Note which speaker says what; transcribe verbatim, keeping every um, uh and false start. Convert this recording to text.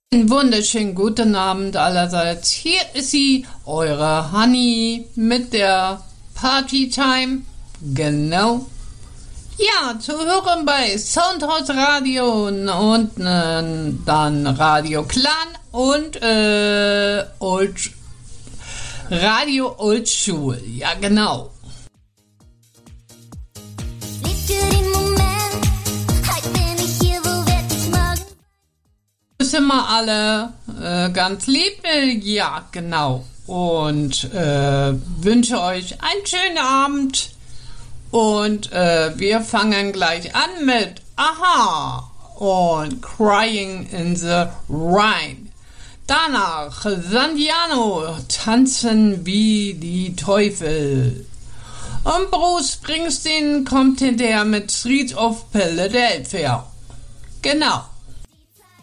Speaker 1: Einen wunderschönen guten Abend allerseits. Hier ist sie, eure Honey mit der Party Time. Genau. Ja, zu hören bei Soundhouse Radio und äh, dann Radio Clan und äh, Old, Radio Oldschool. Ja, genau. Sind wir alle äh, ganz lieb, ja genau, und äh, wünsche euch einen schönen Abend und äh, wir fangen gleich an mit Aha und Crying in the Rain. Danach Sandiano, Tanzen wie die Teufel, und Bruce Springsteen kommt hinterher mit Streets of Philadelphia. Genau.